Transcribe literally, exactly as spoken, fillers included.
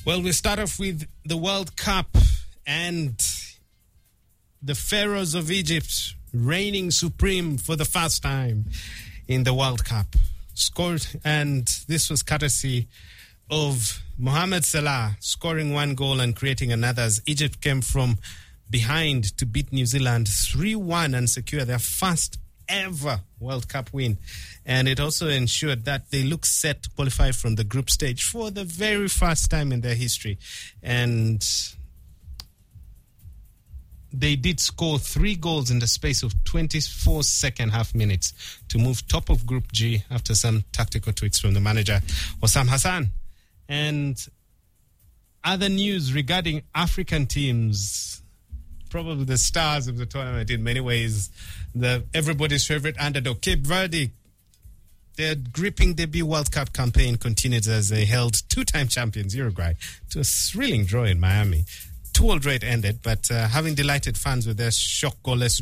Well, we start off with the World Cup and the Pharaohs of Egypt reigning supreme for the first time in the World Cup. Scored, and this was courtesy of Mohamed Salah scoring one goal and creating another as Egypt came from behind to beat New Zealand three one and secure their first ever World Cup win. And it also ensured that they look set to qualify from the group stage for the very first time in their history. And they did score three goals in the space of twenty-four second half minutes to move top of Group G after some tactical tweaks from the manager, Osam Hassan. And other news regarding African teams, probably the stars of the tournament in many ways, the everybody's favorite underdog, Cape Verde. Their gripping debut World Cup campaign continues as they held two-time champions Uruguay to a thrilling draw in Miami. Two-all draw it ended, but uh, having delighted fans with their shock goalless